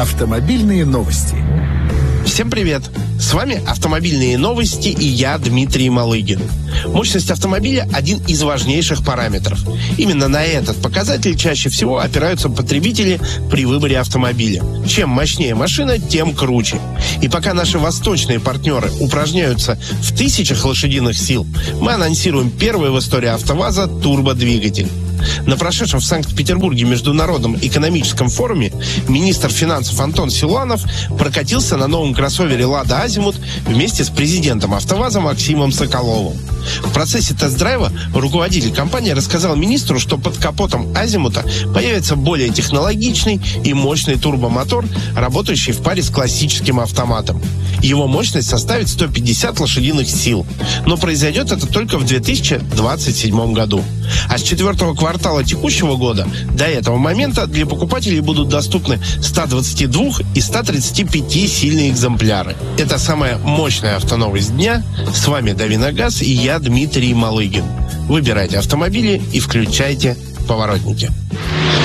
Автомобильные новости. Всем привет! С вами «Автомобильные новости» и я, Дмитрий Малыгин. Мощность автомобиля – один из важнейших параметров. Именно на этот показатель чаще всего опираются потребители при выборе автомобиля. Чем мощнее машина, тем круче. И пока наши восточные партнеры упражняются в тысячах лошадиных сил, мы анонсируем первый в истории АвтоВАЗа турбодвигатель. На прошедшем в Санкт-Петербурге международном экономическом форуме министр финансов Антон Силуанов прокатился на новом кроссовере «Лада Азимут» вместе с президентом АвтоВАЗа Максимом Соколовым. В процессе тест-драйва руководитель компании рассказал министру, что под капотом Азимута появится более технологичный и мощный турбомотор, работающий в паре с классическим автоматом. Его мощность составит 150 лошадиных сил, но произойдет это только в 2027 году. А с четвертого квартала текущего года до этого момента для покупателей будут доступны 122 и 135 сильные экземпляры. Это самая мощная автоновость дня. С вами Дави на газ и я, Дмитрий Малыгин. Выбирайте автомобили и включайте поворотники.